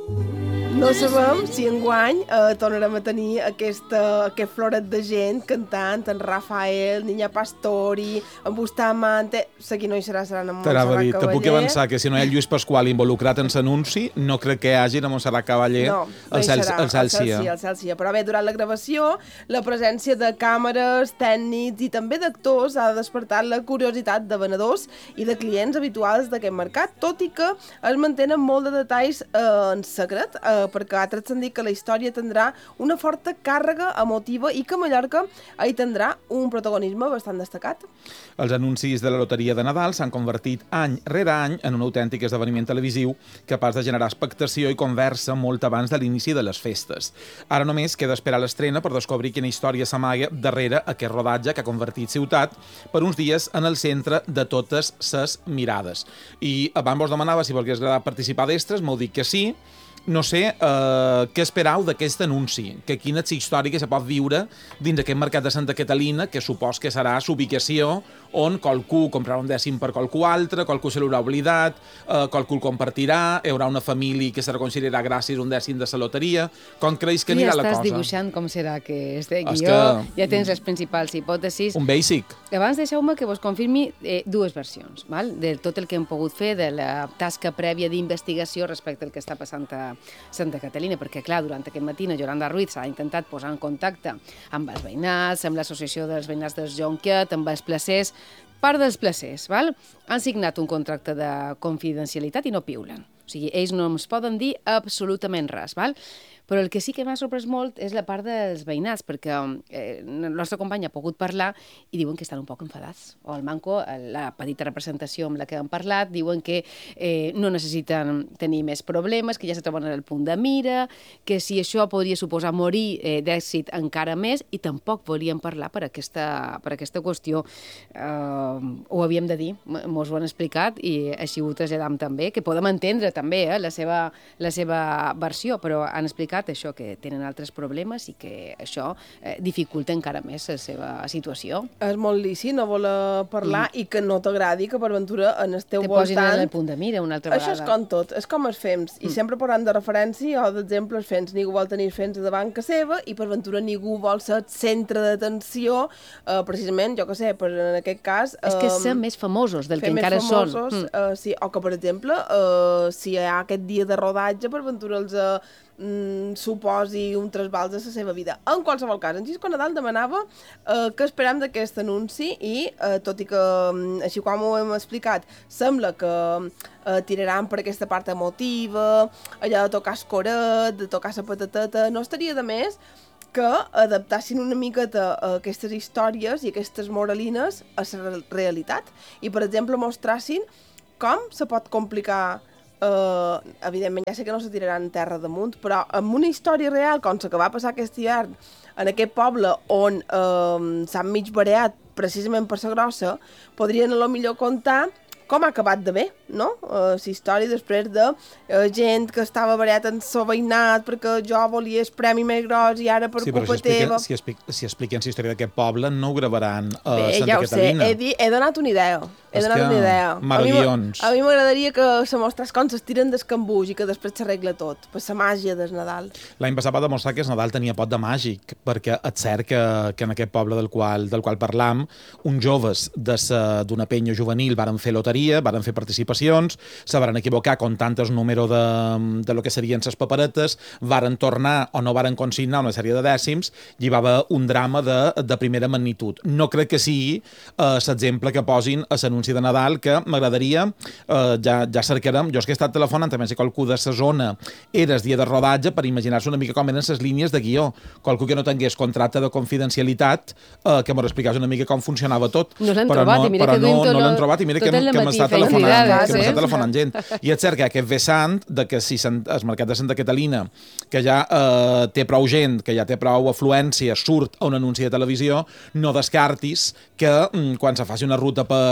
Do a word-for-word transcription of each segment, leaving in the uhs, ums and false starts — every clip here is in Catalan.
No sabem si enguany eh, tornarem a tenir aquesta, aquest floret de gent cantant, en Rafael, Niña Pastori, en Bustamante, la qui no hi serà serà en Montserrat Cavaller. Te puc avançar que si no hi ha Lluís Pasqual involucrat en l'anunci, no crec que hi hagi a Montserrat Cavaller no, no el cel sia. El cel sia. Però bé, durant la gravació, la presència de càmeres, tècnics i també d'actors ha despertat la curiositat de venedors i de clients habituals d'aquest mercat, tot i que es mantenen molt de detalls eh, en secret, eh, perquè ha transcendit que la història tindrà una forta càrrega emotiva i que Mallorca hi tindrà un protagonisme bastant destacat. Els anuncis de la loteria de Nadal s'han convertit any rere any en un autèntic esdeveniment televisiu capaç de generar expectació i conversa molt abans de l'inici de les festes. Ara només queda esperar l'estrena per descobrir quina història s'amaga darrere aquest rodatge que ha convertit ciutat per uns dies en el centre de totes ses mirades. I abans vos demanava si volgués participar d'estres, m'heu dit que sí. No sé eh, què esperau d'aquest anunci, que quina és la història que se pot viure dins aquest mercat de Santa Catalina, que supos que serà l'ubicació on qualcú comprarà un dècim per qualcú altre, qualcú se l'haurà oblidat, eh, qualcú el compartirà, hi haurà una família que se reconciliarà gràcies a un dècim de la loteria. Com creus que anirà la cosa? Ja estàs dibuixant com serà que este guió, que... ja tens les principals hipòtesis. Un basic. Abans deixeu-me que vos confirmi eh, dues versions, val? De tot el que hem pogut fer, de la tasca prèvia d'investigació respecte al que està passant a Santa Catalina, perquè, clar, durant aquest matí la Yolanda Ruiz s'ha intentat posar en contacte amb els veïnats, amb l'associació dels veïnats dels Jonquiet, amb els placers. Part dels placers, val? Han signat un contracte de confidencialitat i no piulen. O sigui, ells no ens poden dir absolutament res, val? Però el que sí que m'ha sorprès molt és la part dels veïnats, perquè eh, la nostra companya ha pogut parlar i diuen que estan un poc enfadats. O el Manco, la petita representació amb la que han parlat, diuen que eh, no necessiten tenir més problemes, que ja se troben en el punt de mira, que si això podria suposar morir eh, d'èxit encara més, i tampoc volien parlar per aquesta, per aquesta qüestió. Eh, ho havíem de dir, mos ho han explicat i així ho traslladam també, que podem entendre també eh, la seva, la seva versió, però han explicat això, que tenen altres problemes i que això eh, dificulta encara més la seva situació. És molt lícit no voler parlar mm. i que no t'agradi que per ventura en el teu Te voltant... posin en el punt de mira una altra vegada. Això és com tot, és com els fems, mm. i sempre posant de referència o d'exemple els fems. Ningú vol tenir fems de banca seva i per ventura ningú vol ser centre d'atenció, eh, precisament, jo que sé, per en aquest cas... És que ser més famosos del que encara són. Mm. Eh, sí, o que, per exemple, eh, si hi ha aquest dia de rodatge, per ventura els... Eh, Mm, suposi un trasbals de la seva vida. En qualsevol cas, en Xisco Nadal demanava eh, que esperem d'aquest anunci i, eh, tot i que, així com ho hem explicat, sembla que eh, tiraran per aquesta part emotiva, allò de tocar el coret, de tocar la patateta, no estaria de més que adaptassin una miqueta a aquestes històries i aquestes moralines a la realitat i, per exemple, mostrassin com se pot complicar. Uh, evidentment ja sé que no se tiraran terra damunt, però amb una història real com la que va passar aquest hivern en aquest poble on uh, s'han mig bareat precisament per la grossa, podrien a lo millor contar com ha acabat de bé, no? Uh, la història després de uh, gent que estava bareat en el veïnat perquè jo volia el premi més gros i ara per sí, culpa si expliquen, teva... Si, expliquen, si expliquen la història d'aquest poble, no ho gravaran a bé, Santa ja ho Catalina. Sé, he, dit, he donat una idea. He Hòstia, donat una idea. maravillones. A mi m'agradaria que se mostrés com s'estiren del cambuix i que després s'arregla tot, per la màgia del Nadal. L'any passat va demostrar que el Nadal tenia pot de màgic, perquè és cert que, que en aquest poble del qual, del qual parlam, uns joves d'una penya juvenil varen fer loteria, varen fer participacions, se varen equivocar comptant el número de, de lo que serien les paperetes, varen tornar o no varen consignar una sèrie de dècims i hi va haver un drama de, de primera magnitud. No crec que sigui eh, l'exemple que posin a l'anunci de Nadal, que m'agradaria, eh, ja, ja cercarem, jo és que he estat telefonant també si qualcú de la zona era el dia de rodatge per imaginar-se una mica com eren les línies de guió. Qualcú que no tingués contracte de confidencialitat, eh, que m'ho explicés una mica com funcionava tot. No l'han però trobat no, i mira però que no, duim tot, no l'han trobat i mira que, que m'està telefonant, que m'està telefonant gent. I és cert que aquest vessant de que si el mercat de Santa Catalina, que ja eh, té prou gent, que ja té prou afluència, surt a un anunci de televisió, no descartis que mm, quan se faci una ruta per, per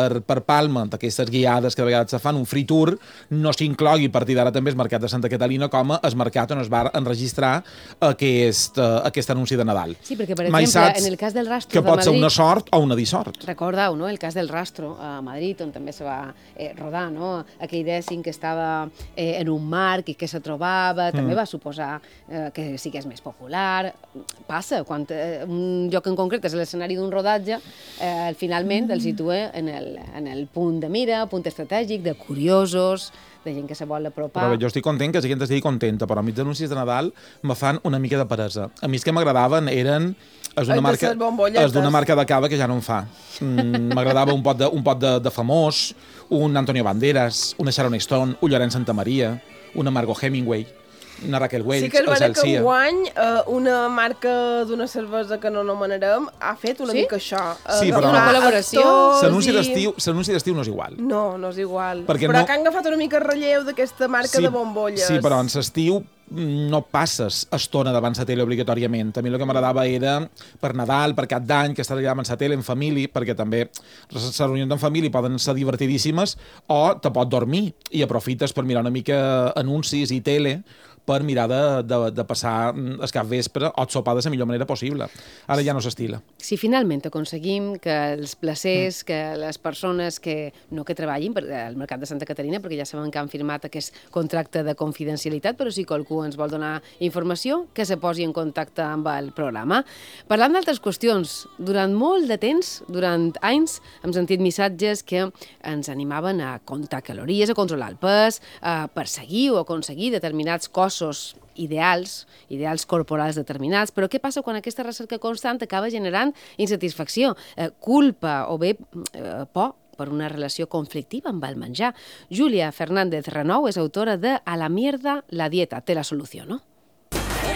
per Palma, d'aquestes guiades que de vegades se fan, un free tour, no s'inclogui a partir d'ara també el Mercat de Santa Catalina com a el mercat on es va enregistrar aquest, aquest anunci de Nadal. Sí, perquè, per Mai exemple, saps en el cas del Rastro que de pot Madrid... ser una sort o una dissort. Recordeu, no?, el cas del Rastro a Madrid, on també se va eh, rodar, no?, aquell dècim que estava eh, en un marc i que se trobava, mm. també va suposar eh, que sigués més popular. Passa, quan eh, un lloc en concret és l'escenari d'un rodatge, eh, finalment el situa en el, en el punt de mira, punt estratègic, de curiosos, de gent que se vol apropar. Però jo estic content que la gent estigui contenta, però a mig d'anuncis de Nadal me fan una mica de peresa. A mi els que m'agradaven eren és d'una marca, és d'una marca de cava que ja no em fa. Mm, m'agradava un pot, de, un pot de, de famós, un Antonio Banderas, una Sharon Stone, un Llorenç Santamaria, una Margot Hemingway, una Raquel Welch, sí que és el vera que Celsia. enguany eh, una marca d'una cervesa que no nomenarem ha fet una Sí? mica això. Eh, Sí, però- Una col·laboració? L'anunci i- d'estiu l'anunci d'estiu no és igual. No, no és igual. Perquè però no- que han agafat una mica el relleu d'aquesta marca de bombolles. Sí, però en l'estiu no passes estona davant la tele obligatòriament. A mi el que m'agradava era per Nadal, per Cap d'Any, que estàs allà davant la tele en família, perquè també les reunions en família poden ser divertidíssimes, o te pot dormir i aprofites per mirar una mica anuncis i tele per mirar de, de, de passar el cap vespre o el sopar de la millor manera possible. Ara ja no s'estila. Si finalment aconseguim que els placers, mm. que les persones que no que treballin al Mercat de Santa Caterina, perquè ja sabem que han firmat aquest contracte de confidencialitat, però si qualcú ens vol donar informació, que se posi en contacte amb el programa. Parlant d'altres qüestions, durant molt de temps, durant anys, hem sentit missatges que ens animaven a comptar calories, a controlar el pes, a perseguir o aconseguir determinats cossos ideals, ideals corporals determinats, però què passa quan aquesta recerca constant acaba generant insatisfacció, eh, culpa o bé eh, por per una relació conflictiva amb el menjar? Júlia Fernández Renou és autora de A la mierda la dieta, té la solució, no?